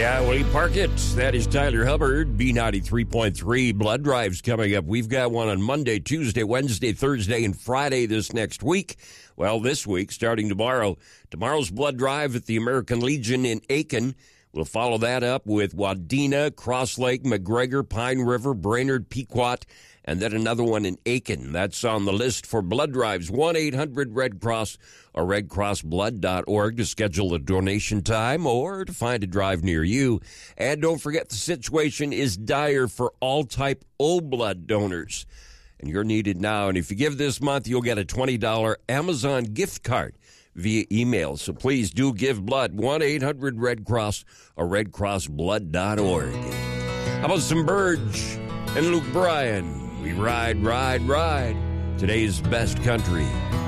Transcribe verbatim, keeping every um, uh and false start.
Yeah, will you park it? That is Tyler Hubbard, B ninety-three point three. Blood drives coming up. We've got one on Monday, Tuesday, Wednesday, Thursday, and Friday this next week. Well, this week, starting tomorrow. Tomorrow's blood drive at the American Legion in Aiken. We'll follow that up with Wadena, Cross Lake, McGregor, Pine River, Brainerd, Pequot, and then another one in Aiken. That's on the list for blood drives. one eight hundred red cross or red cross blood dot org to schedule a donation time or to find a drive near you. And don't forget, the situation is dire for all type O blood donors. And you're needed now. And if you give this month, you'll get a twenty dollars Amazon gift card via email. So please do give blood. one eight hundred red cross or red cross blood dot org. How about some Burge and Luke Bryan? We ride, ride, ride. Today's best country.